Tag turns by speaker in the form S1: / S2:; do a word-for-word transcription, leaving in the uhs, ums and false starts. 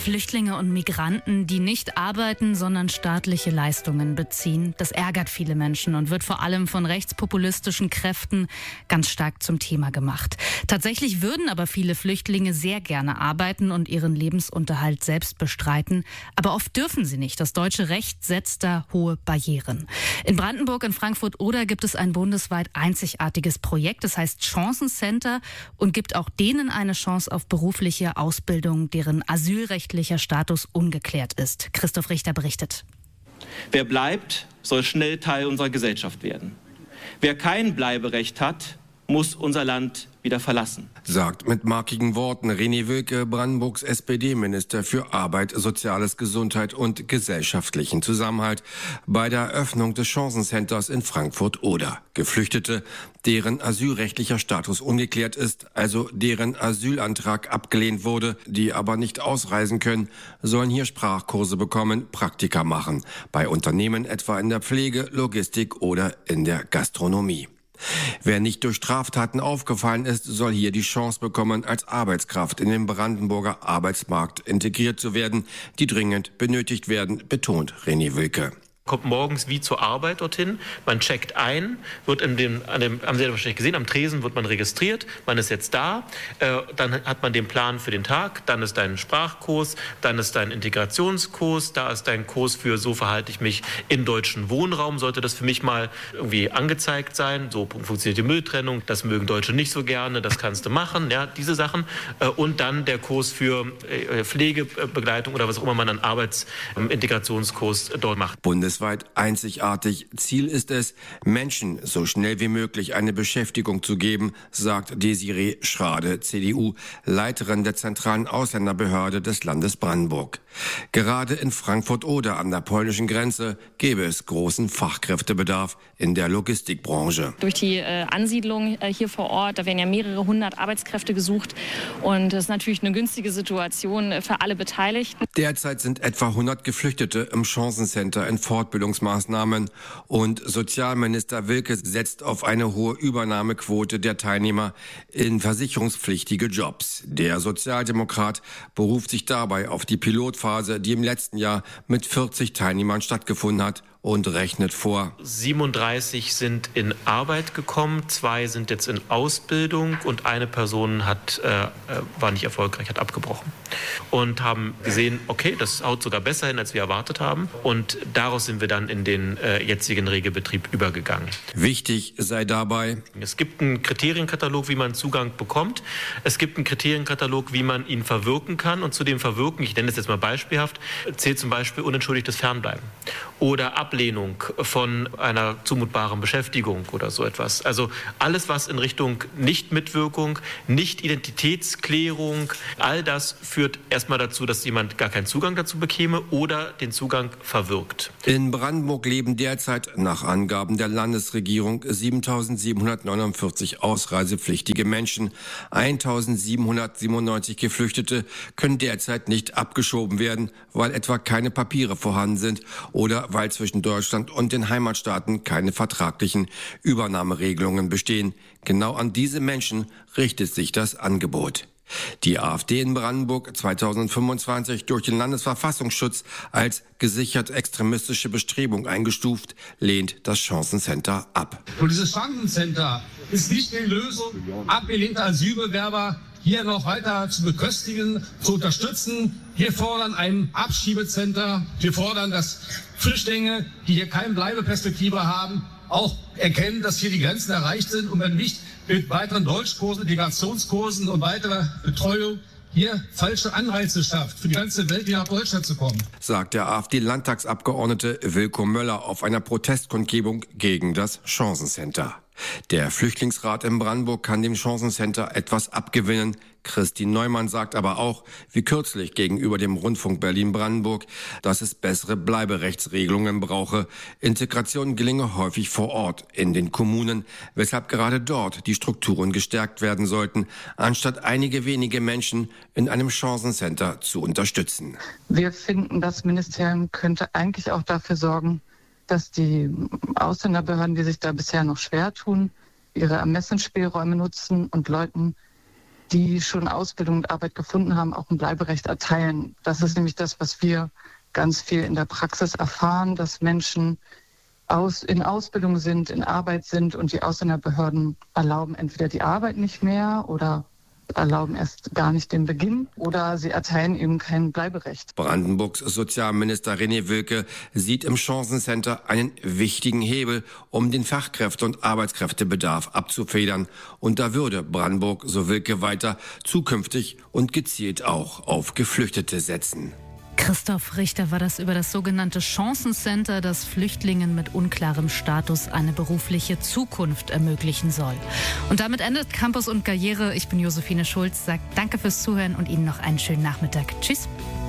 S1: Flüchtlinge und Migranten, die nicht arbeiten, sondern staatliche Leistungen beziehen. Das ärgert viele Menschen und wird vor allem von rechtspopulistischen Kräften ganz stark zum Thema gemacht. Tatsächlich würden aber viele Flüchtlinge sehr gerne arbeiten und ihren Lebensunterhalt selbst bestreiten. Aber oft dürfen sie nicht. Das deutsche Recht setzt da hohe Barrieren. In Brandenburg, in Frankfurt-Oder gibt es ein bundesweit einzigartiges Projekt. Das heißt Chancencenter und gibt auch denen eine Chance auf berufliche Ausbildung, deren asylrechtlicher Status ungeklärt ist. Christoph Richter berichtet.
S2: Wer bleibt, soll schnell Teil unserer Gesellschaft werden. Wer kein Bleiberecht hat, muss unser Land wieder verlassen.
S3: Sagt mit markigen Worten René Wilke, Brandenburgs S P D-Minister für Arbeit, Soziales, Gesundheit und gesellschaftlichen Zusammenhalt bei der Eröffnung des Chancencenters in Frankfurt-Oder. Geflüchtete, deren asylrechtlicher Status ungeklärt ist, also deren Asylantrag abgelehnt wurde, die aber nicht ausreisen können, sollen hier Sprachkurse bekommen, Praktika machen, bei Unternehmen etwa in der Pflege, Logistik oder in der Gastronomie. Wer nicht durch Straftaten aufgefallen ist, soll hier die Chance bekommen, als Arbeitskraft in den Brandenburger Arbeitsmarkt integriert zu werden, die dringend benötigt werden, betont René Wilke.
S4: Kommt morgens wie zur Arbeit dorthin, man checkt ein, wird in dem, an dem, haben Sie ja wahrscheinlich gesehen, am Tresen wird man registriert, man ist jetzt da, äh, dann hat man den Plan für den Tag, dann ist dein Sprachkurs, dann ist dein Integrationskurs, da ist dein Kurs für so verhalte ich mich im deutschen Wohnraum, sollte das für mich mal irgendwie angezeigt sein, so funktioniert die Mülltrennung, das mögen Deutsche nicht so gerne, das kannst du machen, ja, diese Sachen äh, und dann der Kurs für äh, Pflegebegleitung oder was auch immer man an Arbeitsintegrationskurs äh, dort macht.
S3: Bundesweit einzigartig. Ziel ist es, Menschen so schnell wie möglich eine Beschäftigung zu geben, sagt Desiree Schrade, C D U, Leiterin der zentralen Ausländerbehörde des Landes Brandenburg. Gerade in Frankfurt-Oder an der polnischen Grenze gäbe es großen Fachkräftebedarf in der Logistikbranche.
S5: Durch die äh, Ansiedlung äh, hier vor Ort, da werden ja mehrere hundert Arbeitskräfte gesucht und das ist natürlich eine günstige Situation äh, für alle Beteiligten.
S3: Derzeit sind etwa hundert Geflüchtete im Chancencenter in Fortbildungsmaßnahmen und Sozialminister Wilke setzt auf eine hohe Übernahmequote der Teilnehmer in versicherungspflichtige Jobs. Der Sozialdemokrat beruft sich dabei auf die Pilotphase, die im letzten Jahr mit vierzig Teilnehmern stattgefunden hat, und rechnet vor.
S4: siebenunddreißig sind in Arbeit gekommen, zwei sind jetzt in Ausbildung und eine Person hat, äh, war nicht erfolgreich, hat abgebrochen. Und haben gesehen, okay, das haut sogar besser hin, als wir erwartet haben. Und daraus sind wir dann in den äh, jetzigen Regelbetrieb übergegangen.
S3: Wichtig sei dabei:
S4: Es gibt einen Kriterienkatalog, wie man Zugang bekommt. Es gibt einen Kriterienkatalog, wie man ihn verwirken kann. Und zu dem Verwirken, ich nenne das jetzt mal beispielhaft, zählt zum Beispiel unentschuldigtes Fernbleiben oder Ablehnung von einer zumutbaren Beschäftigung oder so etwas. Also alles, was in Richtung Nichtmitwirkung, Nicht-Identitätsklärung, all das führt erstmal dazu, dass jemand gar keinen Zugang dazu bekäme oder den Zugang verwirkt.
S3: In Brandenburg leben derzeit nach Angaben der Landesregierung siebentausendsiebenhundertneunundvierzig ausreisepflichtige Menschen. eintausendsiebenhundertsiebenundneunzig Geflüchtete können derzeit nicht abgeschoben werden, weil etwa keine Papiere vorhanden sind oder weil zwischen Deutschland und den Heimatstaaten keine vertraglichen Übernahmeregelungen bestehen. Genau an diese Menschen richtet sich das Angebot. Die AfD in Brandenburg zweitausendfünfundzwanzig durch den Landesverfassungsschutz als gesichert extremistische Bestrebung eingestuft, lehnt das Chancencenter ab.
S6: Und dieses Chancencenter ist nicht die Lösung, abgelehnte Asylbewerber hier noch weiter zu beköstigen, zu unterstützen. Wir fordern ein Abschiebecenter. Wir fordern, dass Flüchtlinge, die hier keine Bleibeperspektive haben, auch erkennen, dass hier die Grenzen erreicht sind und wenn nicht mit weiteren Deutschkursen, Integrationskursen und weiterer Betreuung hier falsche Anreize schafft, für die ganze Welt wieder nach Deutschland zu kommen.
S3: Sagt der AfD-Landtagsabgeordnete Wilko Möller auf einer Protestkundgebung gegen das Chancencenter. Der Flüchtlingsrat in Brandenburg kann dem Chancencenter etwas abgewinnen. Christine Neumann sagt aber auch, wie kürzlich gegenüber dem Rundfunk Berlin-Brandenburg, dass es bessere Bleiberechtsregelungen brauche. Integration gelinge häufig vor Ort in den Kommunen, weshalb gerade dort die Strukturen gestärkt werden sollten, anstatt einige wenige Menschen in einem Chancencenter zu unterstützen.
S7: Wir finden, das Ministerium könnte eigentlich auch dafür sorgen, dass die Ausländerbehörden, die sich da bisher noch schwer tun, ihre Ermessensspielräume nutzen und Leuten die schon Ausbildung und Arbeit gefunden haben, auch ein Bleiberecht erteilen. Das ist nämlich das, was wir ganz viel in der Praxis erfahren, dass Menschen aus, in Ausbildung sind, in Arbeit sind und die Ausländerbehörden erlauben entweder die Arbeit nicht mehr oder erlauben erst gar nicht den Beginn oder sie erteilen eben kein Bleiberecht.
S3: Brandenburgs Sozialminister René Wilke sieht im Chancencenter einen wichtigen Hebel, um den Fachkräfte- und Arbeitskräftebedarf abzufedern. Und da würde Brandenburg, so Wilke weiter, zukünftig und gezielt auch auf Geflüchtete setzen.
S1: Christoph Richter war das über das sogenannte Chancencenter, das Flüchtlingen mit unklarem Status eine berufliche Zukunft ermöglichen soll. Und damit endet Campus und Karriere. Ich bin Josephine Schulz, sagt danke fürs Zuhören und Ihnen noch einen schönen Nachmittag. Tschüss.